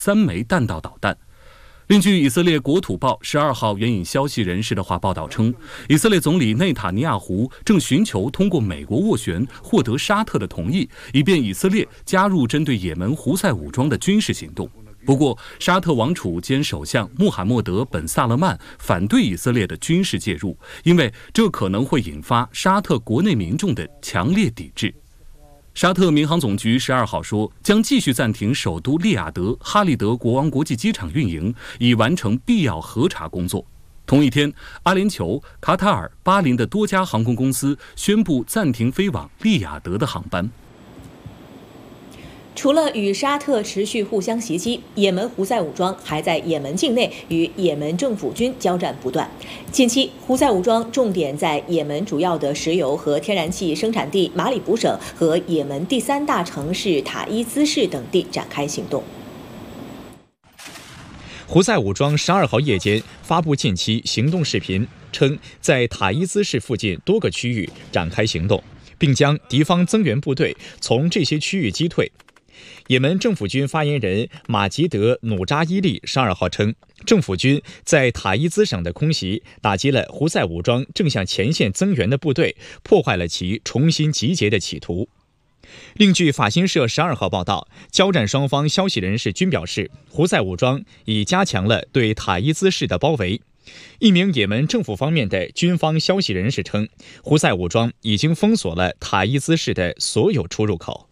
3枚弹道导弹。另据以色列国土报12号援引消息人士的话报道称，以色列总理内塔尼亚胡正寻求通过美国斡旋获得沙特的同意，以便以色列加入针对也门胡塞武装的军事行动。不过，沙特王储兼首相穆罕默德·本·萨勒曼反对以色列的军事介入，因为这可能会引发沙特国内民众的强烈抵制。沙特民航总局12号说，将继续暂停首都利雅得哈利德国王国际机场运营，以完成必要核查工作。同一天，阿联酋、卡塔尔、巴林的多家航空公司宣布暂停飞往利雅得的航班。 除了与沙特持续互相袭击，也门胡塞武装还在也门境内与也门政府军交战不断。近期，胡塞武装重点在也门主要的石油和天然气生产地马里卜省和也门第3大城市塔伊兹市等地展开行动。 胡塞武装12号夜间发布近期行动视频，称在塔伊兹市附近多个区域展开行动，并将敌方增援部队从这些区域击退。也门政府军发言人马吉德·努扎伊利12号称，政府军在塔伊兹省的空袭打击了胡塞武装正向前线增援的部队，破坏了其重新集结的企图。另据法新社12号报道，交战双方消息人士均表示，胡塞武装已加强了对塔伊兹市的包围。一名也门政府方面的军方消息人士称，胡塞武装已经封锁了塔伊兹市的所有出入口。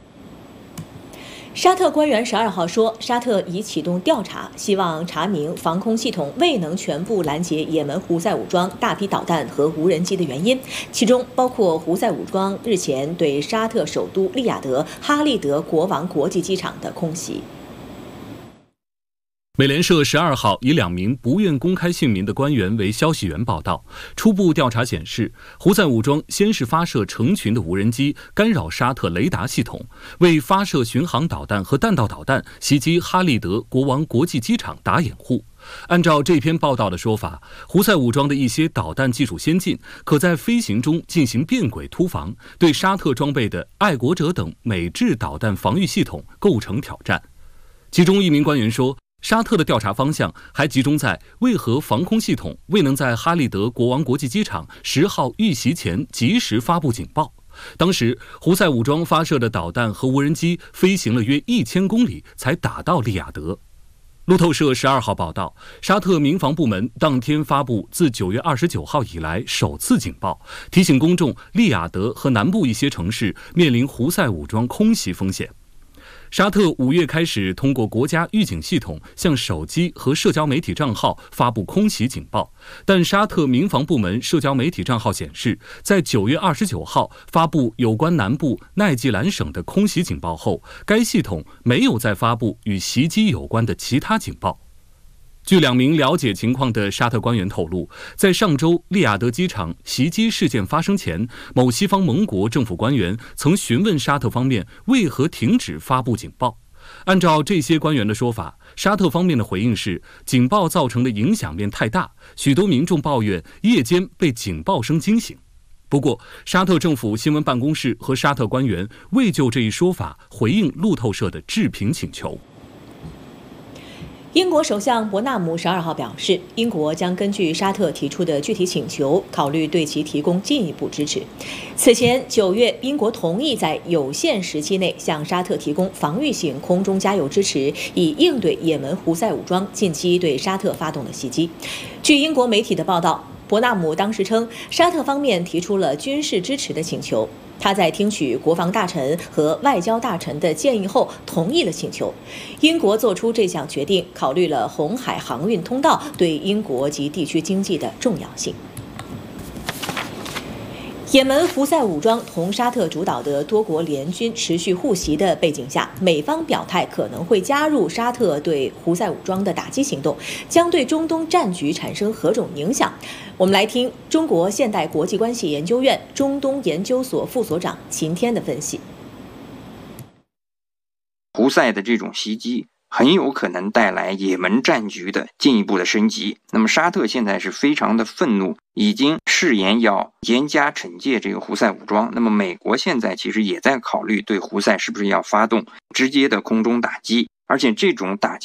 沙特官员12号说，沙特已启动调查，希望查明防空系统未能全部拦截也门胡塞武装大批导弹和无人机的原因，其中包括胡塞武装日前对沙特首都利雅得哈利德国王国际机场的空袭。 美联社12号以2名不愿公开姓名的官员为消息源报道，初步调查显示，胡塞武装先是发射成群的无人机干扰沙特雷达系统，为发射巡航导弹和弹道导弹袭击哈利德国王国际机场打掩护。按照这篇报道的说法，胡塞武装的一些导弹技术先进，可在飞行中进行变轨突防，对沙特装备的爱国者等美制导弹防御系统构成挑战。其中一名官员说，沙特的调查方向还集中在为何防空系统未能在哈利德国王国际机场10号遇袭前及时发布警报。当时，胡塞武装发射的导弹和无人机飞行了约1000公里才打到利雅得。路透社12号报道，沙特民防部门当天发布自9月29号以来首次警报，提醒公众利雅得和南部一些城市面临胡塞武装空袭风险。沙特5月开始通过国家预警系统向手机和社交媒体账号发布空袭警报，但沙特民防部门社交媒体账号显示，在9月29号发布有关南部奈季兰省的空袭警报后，该系统没有再发布与袭击有关的其他警报。据2名了解情况的沙特官员透露，在上周利雅得机场袭击事件发生前，某西方盟国政府官员曾询问沙特方面为何停止发布警报。按照这些官员的说法，沙特方面的回应是，警报造成的影响面太大，许多民众抱怨夜间被警报声惊醒。不过，沙特政府新闻办公室和沙特官员未就这一说法回应路透社的置评请求。 英国首相伯纳姆12号表示，英国将根据沙特提出的具体请求，考虑对其提供进一步支持。此前9月，英国同意在有限时期内向沙特提供防御性空中加油支持，以应对也门胡塞武装近期对沙特发动的袭击。据英国媒体的报道，伯纳姆当时称，沙特方面提出了军事支持的请求。他在听取国防大臣和外交大臣的建议后，同意了请求。英国做出这项决定，考虑了红海航运通道对英国及地区经济的重要性。也门胡塞武装同沙特主导的多国联军持续互袭的背景下，美方表态可能会加入沙特对胡塞武装的打击行动，将对中东战局产生何种影响？我们来听中国现代国际关系研究院中东研究所副所长秦天的分析。 胡塞的这种袭击很有可能带来也门战局的进一步的升级。那么沙特现在是非常的愤怒，已经誓言要严加惩戒这个胡塞武装。那么美国现在其实也在考虑对胡塞是不是要发动直接的空中打击，而且这种打击